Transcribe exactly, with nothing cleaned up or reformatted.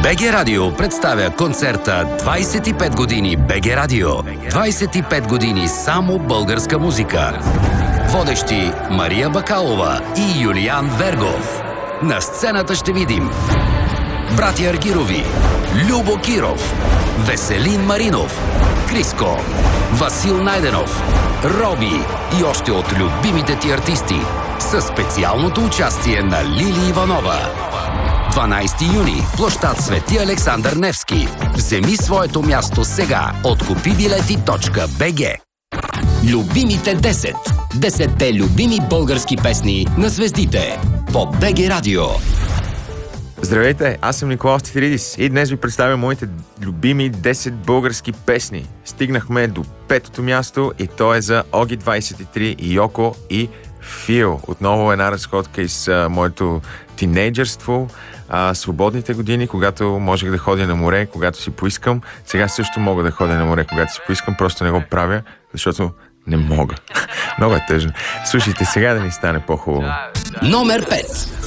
БГ Радио представя концерта двайсет и пет години БГ Радио. двайсет и пет години само българска музика. Водещи Мария Бакалова и Юлиан Вергов. На сцената ще видим братя Аргирови, Любо Киров, Веселин Маринов, Криско, Васил Найденов, Роби и още от любимите ти артисти със специалното участие на Лили Иванова. дванайсети юни, площад Свети Александър Невски. Вземи своето място сега от купи билети точка би джи. Любимите десет. десетте любими български песни на звездите по БГ Радио. Здравейте, аз съм Николас Тифиридис и днес ви представям моите любими десет български песни. Стигнахме до петото място и то е за Оги двайсет и три, Йоко и Фил. Отново една разходка из а, моето тинейджърство, а, свободните години, когато можех да ходя на море, когато си поискам. Сега също мога да ходя на море, когато си поискам, просто не го правя, защото не мога. Много е тъжно. Слушайте, сега да ни стане по-хубаво. Номер пет.